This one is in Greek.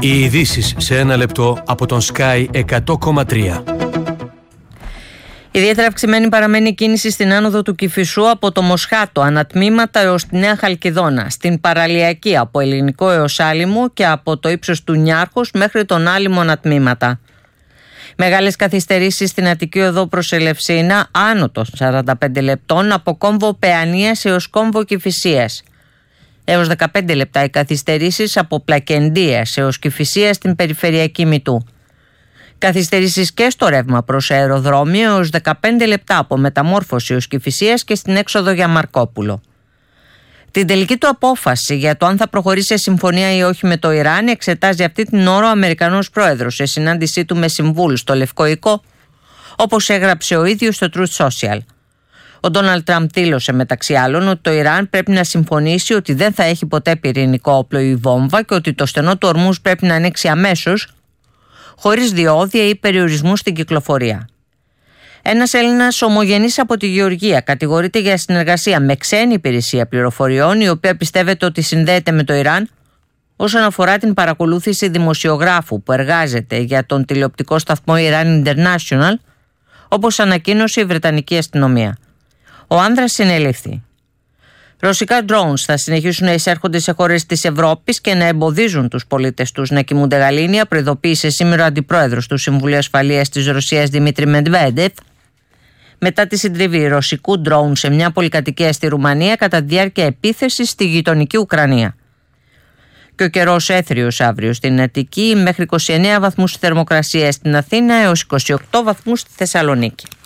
Οι ειδήσεις σε ένα λεπτό από τον Sky 100,3. Ιδιαίτερα αυξημένη παραμένει η κίνηση στην άνοδο του Κηφισού από το Μοσχάτο ανατμήματα έως τη Νέα Χαλκιδόνα, στην Παραλιακή από Ελληνικό έως Άλυμο και από το ύψος του Νιάρχους μέχρι τον Άλυμο ανατμήματα. Μεγάλες καθυστερήσεις στην Αττική Οδό προς Ελευσίνα, άνω των 45 λεπτών από κόμβο Παιανίας έως κόμβο Κηφισίας. Έως 15 λεπτά οι καθυστερήσεις από Πλακεντίας έως Κηφισίας στην περιφερειακή Μητού. Καθυστερήσεις και στο ρεύμα προς αεροδρόμιο έως 15 λεπτά από Μεταμόρφωση ως Κηφισίας και στην έξοδο για Μαρκόπουλο. Την τελική του απόφαση για το αν θα προχωρήσει σε συμφωνία ή όχι με το Ιράν εξετάζει αυτή την ώρα ο Αμερικανός πρόεδρος σε συνάντησή του με συμβούλους στο Λευκό Οίκο, όπως έγραψε ο ίδιος στο Truth Social. Ο Ντόναλντ Τραμπ δήλωσε μεταξύ άλλων ότι το Ιράν πρέπει να συμφωνήσει ότι δεν θα έχει ποτέ πυρηνικό όπλο ή βόμβα και ότι το στενό του Ορμούζ πρέπει να ανοίξει αμέσως, χωρίς διόδια ή περιορισμού στην κυκλοφορία. Ένας Έλληνας ομογενής από τη Γεωργία κατηγορείται για συνεργασία με ξένη υπηρεσία πληροφοριών, η οποία πιστεύεται ότι συνδέεται με το Ιράν όσον αφορά την παρακολούθηση δημοσιογράφου που εργάζεται για τον τηλεοπτικό σταθμό Iran International, όπως ανακοίνωσε η Βρετανική αστυνομία. Ο άνδρας συνελήφθη. Ρωσικά drones θα συνεχίσουν να εισέρχονται σε χώρες της Ευρώπης και να εμποδίζουν τους πολίτες τους να κοιμούνται γαλήνια, προειδοποίησε σήμερα ο αντιπρόεδρος του Συμβουλίου Ασφαλείας της Ρωσίας Δημήτρη Μεντβέντεφ, μετά τη συντριβή ρωσικού drone σε μια πολυκατοικία στη Ρουμανία κατά τη διάρκεια επίθεσης στη γειτονική Ουκρανία. Και ο καιρός έθριος αύριο στην Αττική, μέχρι 29 βαθμούς θερμοκρασία στην Αθήνα έως 28 βαθμούς στη Θεσσαλονίκη.